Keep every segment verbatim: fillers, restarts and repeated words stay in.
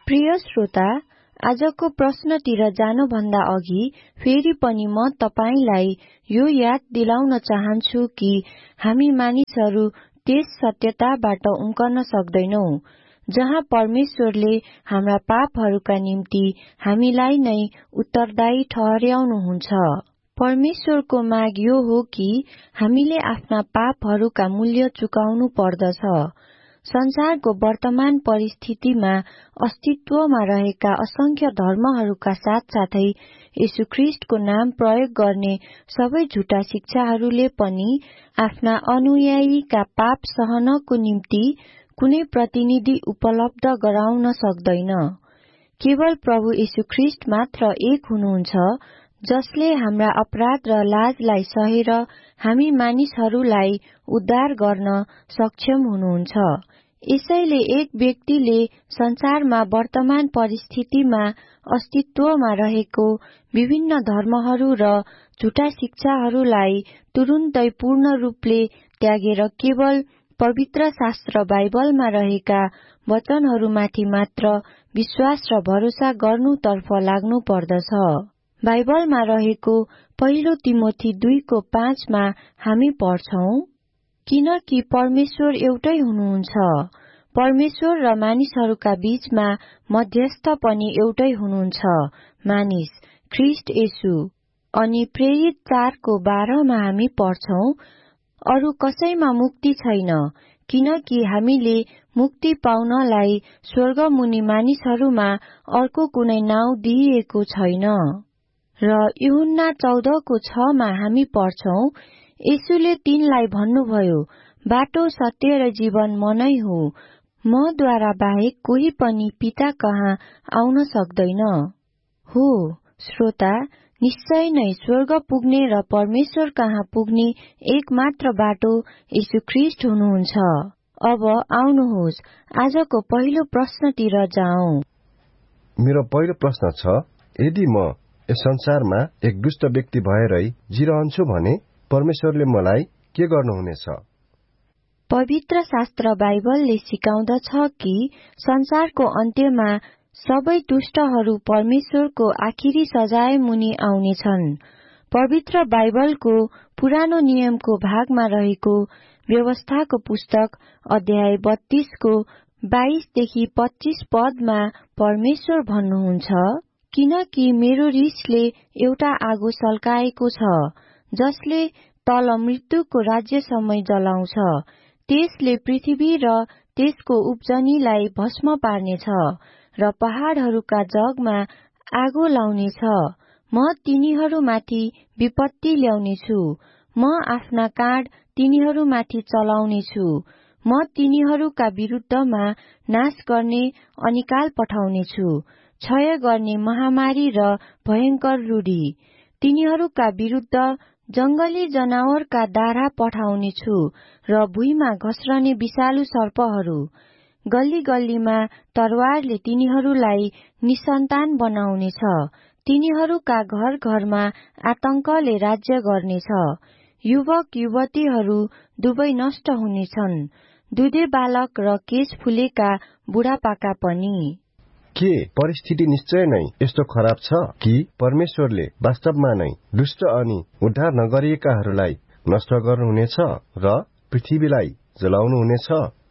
प्रिय श्रोता, आजको प्रश्नतिर जानुभन्दा अघि फेरि पनि म तपाईलाई यो याद दिलाउन चाहन्छु कि हामी मानिसहरू त्यस सत्यताबाट उम्कन सक्दैनौ जहाँ परमेश्वरले हाम्रा पापहरूका निम्ति हामीलाई नै उत्तरदायी ठहर्याउनुहुन्छ। परमेश्वरको माग यो हो कि हामीले आफ्ना पापहरूका मूल्य चुकाउनु पर्दछ। संसारको वर्तमान परिस्थितिमा अस्तित्वमा रहेका असंख्य धर्महरूका साथसाथै येशूख्रिस्टको नाम प्रयोग गर्ने सबै झुटा शिक्षाहरूले पनि आफ्ना अनुयायीका पाप सहनको निम्ति कुनै प्रतिनिधि उपलब्ध गराउन सक्दैन। केवल प्रभु येशूख्रिस्ट मात्र एक हुनुहुन्छ जसले हाम्रा अपराध र लाजलाई सहेर हामी मानिसहरूलाई उद्धार गर्न सक्षम हुनुहुन्छ। यसैले एक व्यक्तिले संसारमा वर्तमान परिस्थितिमा अस्तित्वमा रहेको विभिन्न धर्महरू र झुटा शिक्षाहरूलाई तुरुन्तै पूर्ण रूपले त्यागेर केवल पवित्र शास्त्र बाइबलमा रहेका वचनहरूमाथि मात्र विश्वास र भरोसा गर्नुतर्फ लाग्नु पर्दछ। बाइबलमा रहेको पहिलो तिमोथी दुईको पाँचमा हामी पढ्छौं, किनकि परमेश्वर एउटै हुनुहुन्छ, परमेश्वर र मानिसहरूका बीचमा मध्यस्थ पनि एउटै हुनुहुन्छ, मानिस ख्रिस्ट येशू। अनि प्रेरित चारको बाह्रमा हामी पढ्छौं, अरू कसैमा मुक्ति छैन, किनकि हामीले मुक्ति पाउनलाई स्वर्गमुनि मानिसहरूमा अर्को कुनै नाउँ दिइएको छैन। र यूहन्ना चौधको छमा हामी पढ्छौं, येशूले तिनलाई भन्नुभयो, बाटो सत्य र जीवन म नै हुँ, मद्वारा बाहेक कोही पनि पिता कहाँ आउन सक्दैन। हो श्रोता, निश्चय नै स्वर्ग पुग्ने र परमेश्वर कहाँ पुग्ने एक मात्र बाटो येशूख्रिस्ट हुनुहुन्छ। अब आउनुहोस् आजको पहिलो प्रश्नतिर जाउँ। मेरो पहिलो प्रश्न छ, यदि म यस संसारमा एक दुष्ट व्यक्ति भएरै जिरहन्छु भने परमेश्वरले मलाई के गर्नुहुनेछ? पवित्र शास्त्र बाइबलले सिकाउँदछ कि संसारको अन्त्यमा सबै दुष्टहरू परमेश्वरको आखिरी सजाय मुनि आउनेछन्। पवित्र बाइबलको पुरानो नियमको भागमा रहेको व्यवस्थाको पुस्तक अध्याय बत्तीसको बाइसदेखि पच्चीस पदमा परमेश्वर भन्नुहुन्छ, किनकि मेरो रिसले एउटा आगो सल्काएको छ जसले तल मृत्युको राज्यसम्म जलाउँछ। त्यसले पृथ्वी र त्यसको उब्जनीलाई भस्म पार्नेछ र पहाडहरूका जगमा आगो लाउनेछ। म तिनीहरूमाथि विपत्ति ल्याउनेछु, म आफ्ना काँड तिनीहरूमाथि चलाउनेछु, म तिनीहरूका विरुद्धमा नाश गर्ने अनिकाल पठाउनेछु, क्षय गर्ने महामारी र भयंकर रूढी। तिनीहरूका विरुद्ध जंगली जनावरका दाह्रा पठाउनेछु र भुइँमा घस्रने विषालु सर्पहरू। गल्ली गल्लीमा तरवारले तिनीहरूलाई निसन्तान बनाउनेछ। तिनीहरूका घर घरमा आतंकले राज्य गर्नेछ। युवक युवतीहरू दुवै नष्ट हुनेछन्, दुधे बालक र केश फुलेका बुढापाका पनि। के परिस्थिति निश्चय नै यस्तो खराब छ कि परमेश्वरले वास्तवमा नै दुष्ट अनि उद्धार नगरिएकाहरूलाई नष्ट गर्नुहुनेछ र पृथ्वीलाई जलाउनुहुनेछ?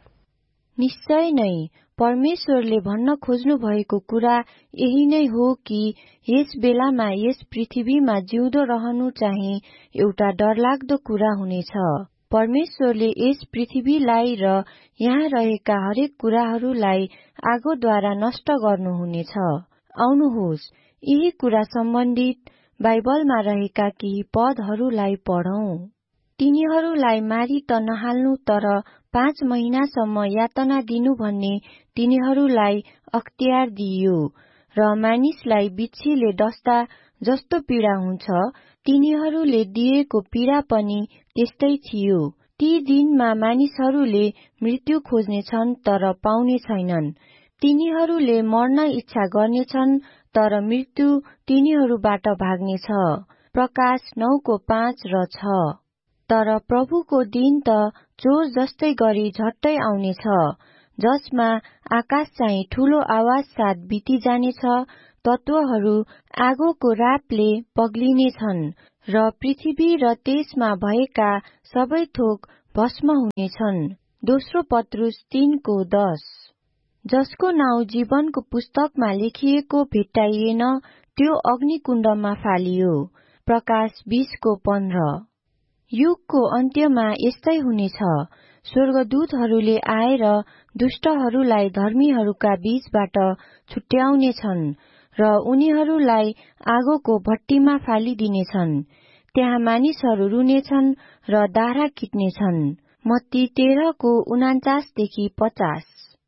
निश्चय नै परमेश्वरले भन्न खोज्नु भएको कुरा यही नै हो कि यस बेलामा यस पृथ्वीमा जिउँदो रहनु चाहिँ एउटा डरलाग्दो कुरा हुनेछ। परमेश्वरले यस पृथ्वीलाई र यहाँ रहेका हरेक कुराहरूलाई आगोद्वारा नष्ट गर्नुहुनेछ। आउनुहोस् यही कुरा सम्बन्धित बाइबलमा रहेका केही पदहरूलाई पढौं। तिनीहरूलाई मारी त नहाल्नु, तर पाँच महिनासम्म यातना दिनु भन्ने तिनीहरूलाई अख्तियार दिइयो। र मानिसलाई बिच्छीले डस्दा जस्तो पीडा हुन्छ, तिनीहरूले दिएको पीडा पनि त्यस्तै थियो। ती दिनमा मानिसहरूले मृत्यु खोज्नेछन् तर पाउने छैनन्, तिनीहरूले मर्न इच्छा गर्नेछन् तर मृत्यु तिनीहरूबाट भाग्नेछ। प्रकाश नौको पाँच र छ। तर प्रभुको दिन त चोर जस्तै गरी झट्टै आउनेछ, जसमा आकाश चाहिँ ठूलो आवाज साथ बिति जानेछ, तत्वहरू आगोको रापले पग्लिनेछन् र पृथ्वी र त्यसमा भएका सबै थोक भस्म हुनेछन्। दोस्रो पत्रुस तीनको दश। जसको नाउँ जीवनको पुस्तकमा लेखिएको भेट्टाइएन, त्यो अग्निकुण्डमा फालियो। प्रकाश बीसको पन्ध्र। युगको अन्त्यमा यस्तै हुनेछ। स्वर्गदूतहरूले आएर दुष्टहरूलाई धर्मीहरूका बीचबाट छुट्याउनेछन् र उनीहरूलाई आगोको भट्टीमा फालिदिनेछन्। त्यहाँ मानिसहरू रुनेछन् र दाह्रा किट्नेछन्। मत्ती तेह्रको उनान्चासदेखि पचास।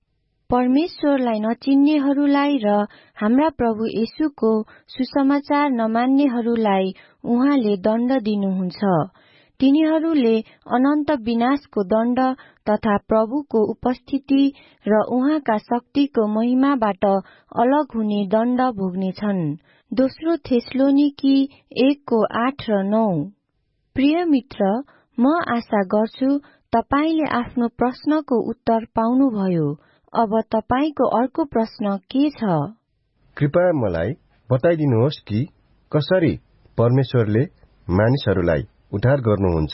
परमेश्वरलाई नचिन्नेहरूलाई र हाम्रा प्रभु येशूको सुसमाचार नमान्नेहरूलाई उहाँले दण्ड दिनुहुन्छ। तिनीहरूले अनन्त विनाशको दण्ड तथा प्रभुको उपस्थिति र उहाँका शक्तिको महिमाबाट अलग हुने दण्ड भोग्नेछन्। दोस्रो थेसलोनिकी एकको आठ र नौ। प्रिय मित्र, म आशा गर्छु तपाईले आफ्नो प्रश्नको उत्तर पाउनुभयो। अब तपाईको अर्को प्रश्न के छ? कृपया मलाई बताइदिनुहोस् कि कसरी परमेश्वरले मानिसहरूलाई उद्धार गर्नुहुन्छ।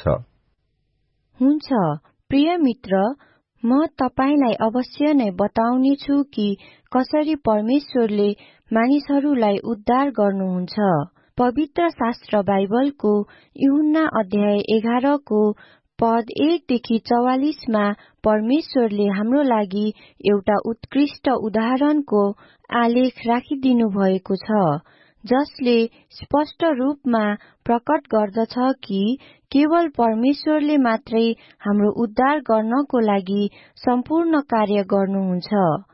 हुन्छ प्रिय मित्र, म तपाईलाई अवश्य नै बताउने छु कि कसरी परमेश्वरले मानिसहरूलाई उद्धार गर्नुहुन्छ। पवित्र शास्त्र बाइबलको यूहन्ना अध्याय एघारको पद एकदेखि चौवालिसमा परमेश्वरले हाम्रो लागि एउटा उत्कृष्ट उदाहरणको आलेख राखिदिनु भएको छ, जसले स्पष्ट रूपमा प्रकट गर्दछ कि केवल परमेश्वरले मात्रै हाम्रो उद्धार गर्नको लागि सम्पूर्ण कार्य गर्नुहुन्छ।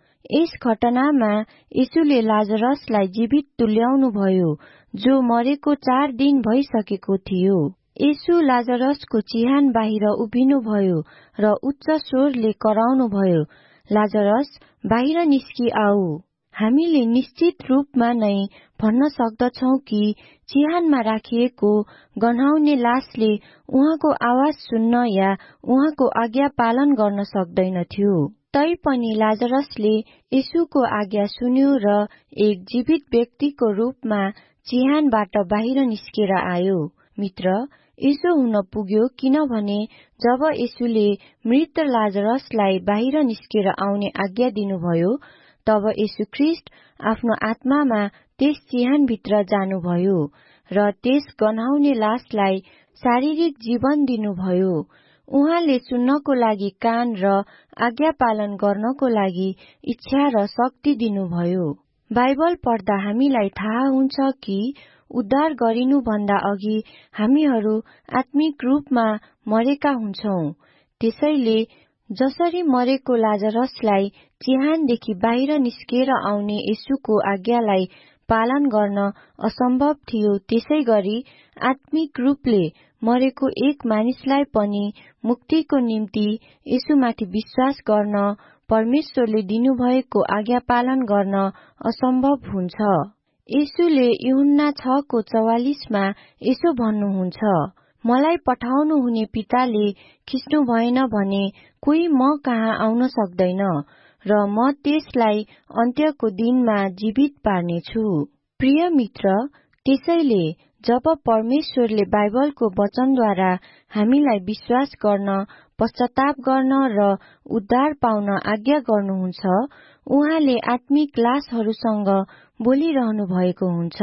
यस घटनामा येशूले लाजरसलाई जीवित तुल्याउनुभयो, जो मरेको चार दिन भइसकेको थियो। येशू लाजरसको चिहान बाहिर उभिनुभयो र उच्च स्वरले कराउनुभयो, लाजरस बाहिर निस्कि आऊ। हामीले निश्चित रूपमा नै भन्न सक्दछौं कि चिहानमा राखिएको गन्हाउने लासले उहाँको आवाज सुन्न या उहाँको आज्ञा पालन गर्न सक्दैनथ्यो। तैपनि लाजरसले येशूको आज्ञा सुन्यो र एक जीवित व्यक्तिको रूपमा चिहानबाट बाहिर निस्केर आयो। मित्र, यसो हुन पुग्यो किनभने जब येशूले मृत लाजरसलाई बाहिर निस्केर आउने आज्ञा दिनुभयो, तब येशू ख्रीष्ट आफ्नो आत्मामा त्यस चिहानभित्र जानुभयो र त्यस गन्हाउने लासलाई शारीरिक जीवन दिनुभयो। उहाँले सुन्नको लागि कान र आज्ञा पालन गर्नको लागि इच्छा र शक्ति दिनुभयो। बाइबल पढ्दा हामीलाई थाहा हुन्छ कि उद्धार गरिनुभन्दा अघि हामीहरू आत्मिक रूपमा मरेका हुन्छौं। त्यसैले जसरी मरेको लाजरसलाई चिहानदेखि बाहिर निस्केर आउने येशूको आज्ञालाई पालन गर्न असम्भव थियो, त्यसै गरी आत्मिक रूपले मरेको एक मानिसलाई पनि मुक्तिको निम्ति येशूमाथि विश्वास गर्न परमेश्वरले दिनुभएको आज्ञा पालन गर्न असम्भव हुन्छ। येशूले यूहन्ना छको चौवालिसमा यसो भन्नुहुन्छ, मलाई पठाउनु हुने पिताले खिच्नु भएन भने कोही म कहाँ आउन सक्दैन र म त्यसलाई अन्त्यको दिनमा जीवित पार्नेछु। प्रिय मित्र, त्यसैले जब परमेश्वरले बाइबलको वचनद्वारा हामीलाई विश्वास गर्न, पश्चाताप गर्न र उद्धार पाउन आज्ञा गर्नुहुन्छ, उहाँले आत्मिक लासहरूसँग बोलिरहनु भएको हुन्छ,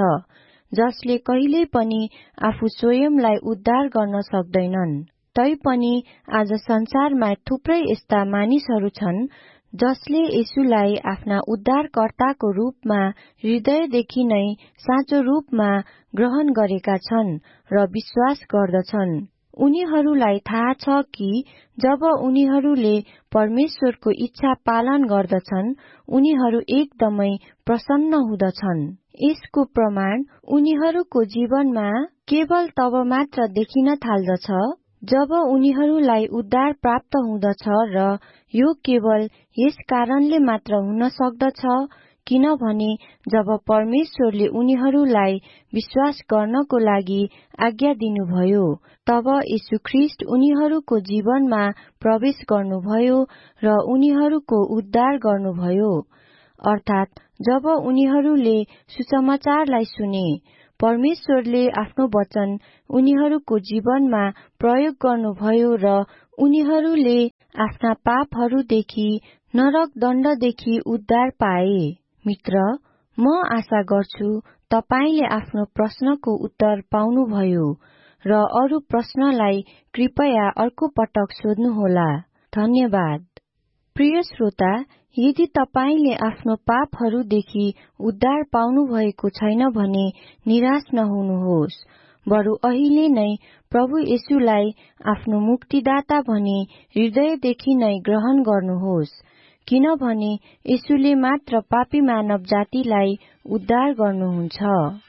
जसले कहिल्यै पनि आफू स्वयंलाई उद्धार गर्न सक्दैनन्। तैपनि आज संसारमा थुप्रै यस्ता मानिसहरू छन् जसले येशूलाई आफ्ना उद्धारकर्ताको रूपमा हृदयदेखि नै साँचो रूपमा ग्रहण गरेका छन् र विश्वास गर्दछन्। उनीहरूलाई थाहा छ कि जब उनीहरूले परमेश्वरको इच्छा पालन गर्दछन्, उनीहरू एकदमै प्रसन्न हुँदछन्। यसको प्रमाण उनीहरूको जीवनमा केवल तब मात्र देखिन थाल्दछ जब उनीहरूलाई उद्धार प्राप्त हुँदछ, र यो केवल यस कारणले मात्र हुन सक्दछ किनभने जब परमेश्वरले उनीहरूलाई विश्वास गर्नको लागि आज्ञा दिनुभयो, तब यीशु ख्रीष्ट उनीहरूको जीवनमा प्रवेश गर्नुभयो र उनीहरूको उद्धार गर्नुभयो। अर्थात् जब उनीहरूले सुसमाचारलाई सुने, परमेश्वरले आफ्नो वचन उनीहरूको जीवनमा प्रयोग गर्नुभयो र उनीहरूले आफ्ना पापहरूदेखि, नरक दण्डदेखि उद्धार पाए। मित्र, म आशा गर्छु तपाईले आफ्नो प्रश्नको उत्तर पाउनुभयो र अरू प्रश्नलाई कृपया अर्को पटक सोध्नुहोला। धन्यवाद। प्रिय श्रोता, यदि तपाईले आफ्नो पापहरूदेखि उद्धार पाउनुभएको छैन भने निराश नहुनुहोस्, बरु अहिले नै प्रभु येशूलाई आफ्नो मुक्तिदाता भनी हृदयदेखि नै ग्रहण गर्नुहोस्, किनभने येशूले मात्र पापी मानव जातिलाई उद्धार गर्नुहुन्छ।